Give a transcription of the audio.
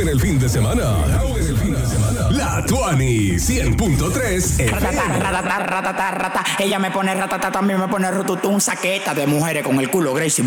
en el fin de semana. La Tuani 100.3 Ratata, ella me pone ratata, también me pone rututun, saqueta de mujeres con el culo Gracie.